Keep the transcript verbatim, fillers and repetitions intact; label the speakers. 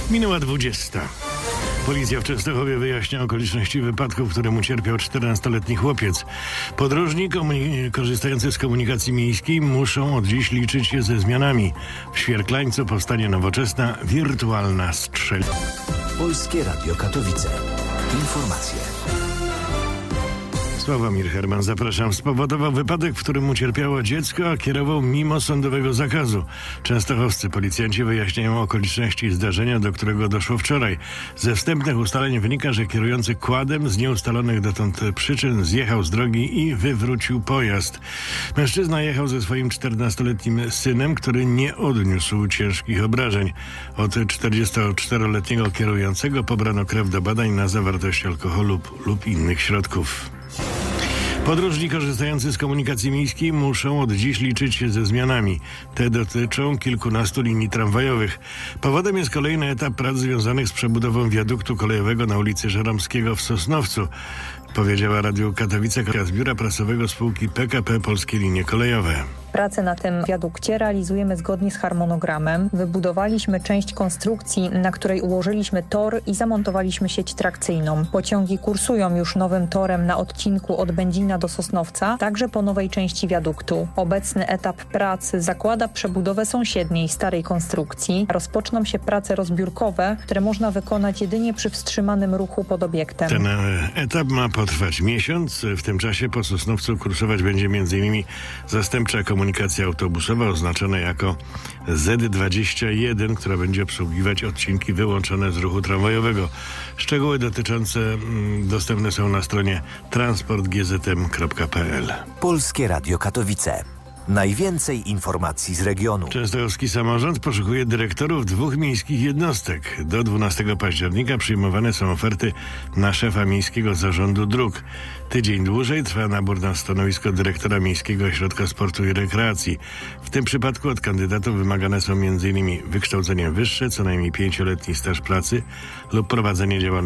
Speaker 1: Minęła dwudziesta. Policja w Częstochowie wyjaśnia okoliczności wypadku, w którym ucierpiał czternastoletni chłopiec. Podróżni komunik- korzystający z komunikacji miejskiej muszą od dziś liczyć się ze zmianami. W Świerklańcu powstanie nowoczesna, wirtualna strzelnica.
Speaker 2: Polskie Radio Katowice. Informacje.
Speaker 1: Sławomir Herman, zapraszam. Spowodował wypadek, w którym ucierpiało dziecko, a kierował mimo sądowego zakazu. Częstochowscy policjanci wyjaśniają okoliczności zdarzenia, do którego doszło wczoraj. Ze wstępnych ustaleń wynika, że kierujący quadem z nieustalonych dotąd przyczyn zjechał z drogi i wywrócił pojazd. Mężczyzna jechał ze swoim czternastoletnim synem, który nie odniósł ciężkich obrażeń. Od czterdziestoczteroletniego kierującego pobrano krew do badań na zawartość alkoholu lub, lub innych środków. Podróżni korzystający z komunikacji miejskiej muszą od dziś liczyć się ze zmianami. Te dotyczą kilkunastu linii tramwajowych. Powodem jest kolejny etap prac związanych z przebudową wiaduktu kolejowego na ulicy Żeromskiego w Sosnowcu, powiedziała Radiu Katowice z biura prasowego spółki P K P Polskie Linie Kolejowe.
Speaker 3: Prace na tym wiadukcie realizujemy zgodnie z harmonogramem. Wybudowaliśmy część konstrukcji, na której ułożyliśmy tor i zamontowaliśmy sieć trakcyjną. Pociągi kursują już nowym torem na odcinku od Będzina do Sosnowca, także po nowej części wiaduktu. Obecny etap pracy zakłada przebudowę sąsiedniej, starej konstrukcji. Rozpoczną się prace rozbiórkowe, które można wykonać jedynie przy wstrzymanym ruchu pod obiektem.
Speaker 1: Ten etap ma potrwać miesiąc. W tym czasie po Sosnowcu kursować będzie m.in. zastępcza komunikacja autobusowa oznaczona jako Z dwadzieścia jeden, która będzie obsługiwać odcinki wyłączone z ruchu tramwajowego. Szczegóły dotyczące mm, dostępne są na stronie transport g z m kropka p l.
Speaker 2: Polskie Radio Katowice. Najwięcej informacji z regionu.
Speaker 1: Częstochowski samorząd poszukuje dyrektorów dwóch miejskich jednostek. Do dwunastego października przyjmowane są oferty na szefa Miejskiego Zarządu Dróg. Tydzień dłużej trwa nabór na stanowisko dyrektora Miejskiego Ośrodka Sportu i Rekreacji. W tym przypadku od kandydatów wymagane są m.in. wykształcenie wyższe, co najmniej pięcioletni staż pracy lub prowadzenie działalności